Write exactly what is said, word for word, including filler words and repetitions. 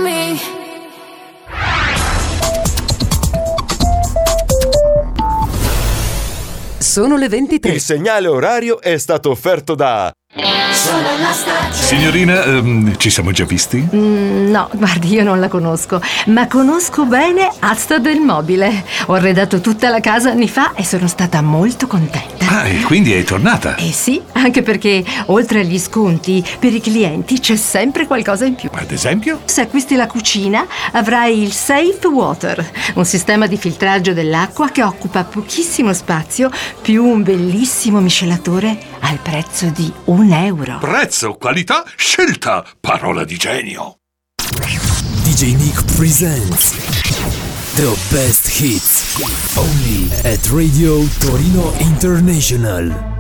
me. Sono le ventitré. Il segnale orario è stato offerto da Solo la stagione. Signorina, ehm, ci siamo già visti? Mm, no, guardi, io non la conosco, ma conosco bene Asta del Mobile. Ho arredato tutta la casa anni fa e sono stata molto contenta. Ah, e quindi è tornata? Eh sì, anche perché oltre agli sconti, per i clienti c'è sempre qualcosa in più. Ad esempio? Se acquisti la cucina, avrai il Safe Water, un sistema di filtraggio dell'acqua che occupa pochissimo spazio, più un bellissimo miscelatore al prezzo di un euro. Prezzo, qualità, scelta, parola di genio. D J Nick presents the best hits only at Radio Torino International.